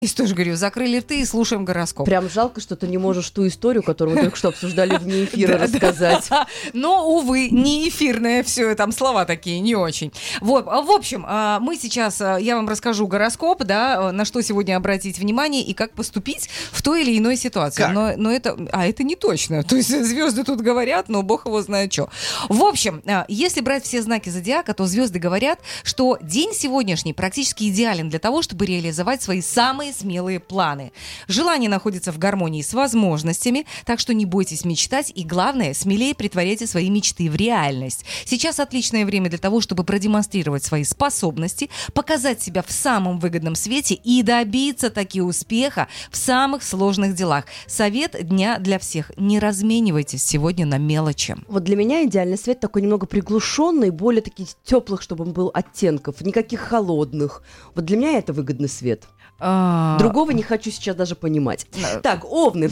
И тоже говорю, закрыли рты и слушаем гороскоп. Прям жалко, что ты не можешь ту историю, которую мы только что обсуждали вне эфира, рассказать. Но, увы, не эфирное все, там слова такие не очень. Вот, в общем, мы сейчас, я вам расскажу гороскоп, да, на что сегодня обратить внимание и как поступить в той или иной ситуации. Но это не точно. То есть звезды тут говорят, но бог его знает что. В общем, если брать все знаки зодиака, то звезды говорят, что день сегодняшний практически идеален для того, чтобы реализовать свои самые смелые планы. Желание находится в гармонии с возможностями, так что не бойтесь мечтать и, главное, смелее притворяйте свои мечты в реальность. Сейчас отличное время для того, чтобы продемонстрировать свои способности, показать себя в самом выгодном свете и добиться таки успеха в самых сложных делах. Совет дня для всех. Не разменивайтесь сегодня на мелочи. Вот для меня идеальный свет такой немного приглушенный, более таких теплых, чтобы он был оттенков, никаких холодных. Вот для меня это выгодный свет. Другого не хочу сейчас даже понимать. Так, овны.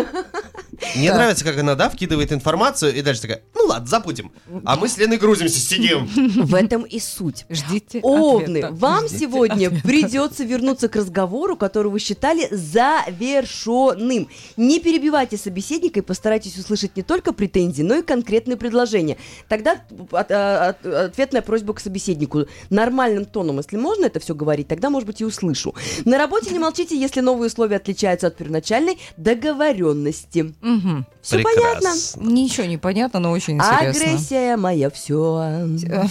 Мне нравится, как она, вкидывает информацию и дальше такая, ну ладно, забудем. А мы с Леной грузимся, сидим. В этом и суть. Ждите овны, ответа. вам сегодня придется вернуться к разговору, который вы считали завершенным. Не перебивайте собеседника и постарайтесь услышать не только претензии, но и конкретные предложения. Тогда ответная просьба к собеседнику. Нормальным тоном, если можно это все говорить, тогда, может быть, и услышу. На работе не молчите, если новые условия отличаются от первоначальной договоренности. Угу. Все Прекрасно. понятно? Ничего не понятно, но очень интересно. Агрессия моя все.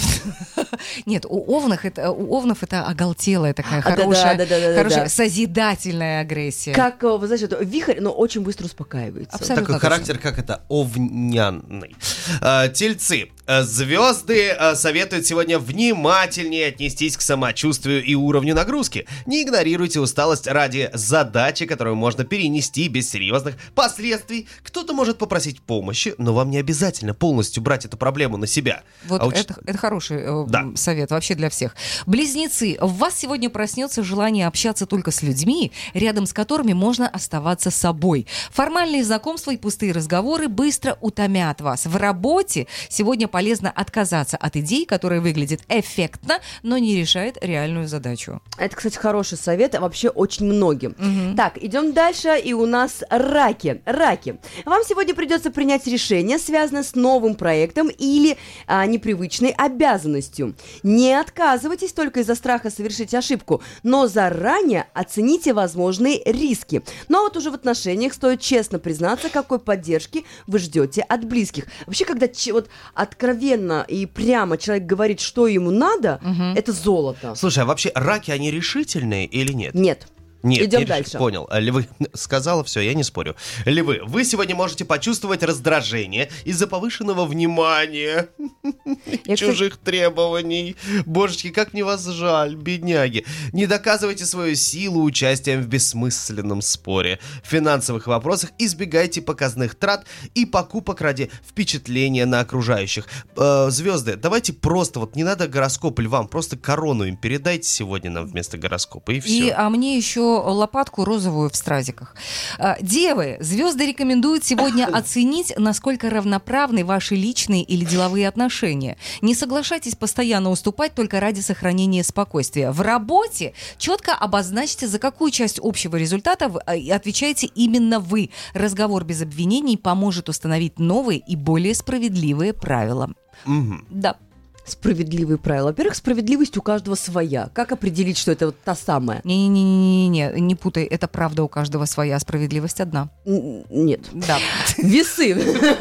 Нет, у овнов это оголтелая такая хорошая созидательная агрессия. Как, вы знаете, вихрь, но очень быстро успокаивается. Абсолютно Такой характер, как это, овняный. Тельцы. Звезды советуют сегодня внимательнее отнестись к самочувствию и уровню нагрузки. Не игнорируйте усталость ради задачи, которую можно перенести без серьезных последствий. Кто-то может попросить помощи, но вам не обязательно полностью брать эту проблему на себя. Вот это хороший совет вообще для всех. Близнецы, в вас сегодня проснется желание общаться только с людьми, рядом с которыми можно оставаться собой. Формальные знакомства и пустые разговоры быстро утомят вас. В работе сегодня полезно отказаться от идей, которые выглядят эффектно, но не решают реальную задачу. Это, кстати, хороший совет, вообще очень многим. Угу. Так, идем дальше, и у нас раки. Раки. Вам сегодня придется принять решение, связанное с новым проектом или непривычной обязанностью. Не отказывайтесь только из-за страха совершить ошибку, но заранее оцените возможные риски. Но вот уже в отношениях стоит честно признаться, какой поддержки вы ждете от близких. Вообще, когда вот откровенно и прямо человек говорит, что ему надо, это золото. Слушай, а вообще раки, они решительные или нет? Нет. Нет, идем дальше. Понял. Львы, сказала все, я не спорю. Львы, вы сегодня можете почувствовать раздражение из-за повышенного внимания чужих требований. Божечки, как мне вас жаль, бедняги. Не доказывайте свою силу участием в бессмысленном споре. В финансовых вопросах избегайте показных трат и покупок ради впечатления на окружающих. Звезды, давайте просто, не надо гороскоп львам, просто корону им передайте сегодня нам вместо гороскопа, и все. А мне еще лопатку розовую в стразиках. Девы, звезды рекомендуют сегодня оценить, насколько равноправны ваши личные или деловые отношения. Не соглашайтесь постоянно уступать только ради сохранения спокойствия. В работе четко обозначьте, за какую часть общего результата отвечаете именно вы. Разговор без обвинений поможет установить новые и более справедливые правила. Да. Справедливые правила. Во-первых, справедливость у каждого своя. Как определить, что это та самая? Не путай, это правда у каждого своя, справедливость одна. Нет. Да. Весы.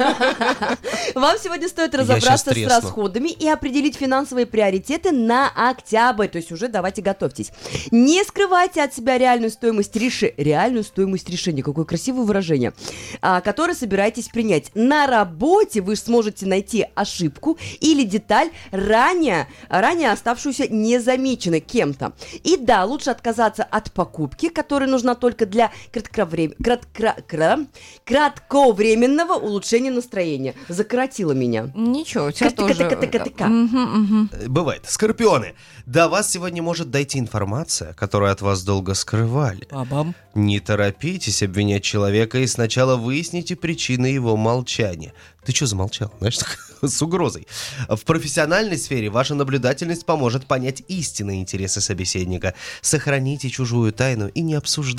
Вам сегодня стоит разобраться с расходами и определить финансовые приоритеты на октябрь. То есть уже давайте готовьтесь. Не скрывайте от себя реальную стоимость решения. Какое красивое выражение. Которое собираетесь принять. На работе вы сможете найти ошибку или деталь, ранее оставшуюся незамеченной кем-то. И да, лучше отказаться от покупки, которая нужна только для кратковременного улучшения настроения. Закоротило меня. Ничего, у тебя тоже... Бывает. Скорпионы, до вас сегодня может дойти информация, которую от вас долго скрывали. Бабам. Не торопитесь обвинять человека и сначала выясните причины его молчания. Ты что замолчал? Знаешь, с угрозой. В профессиональной сфере ваша наблюдательность поможет понять истинные интересы собеседника. Сохраните чужую тайну и не обсуждайте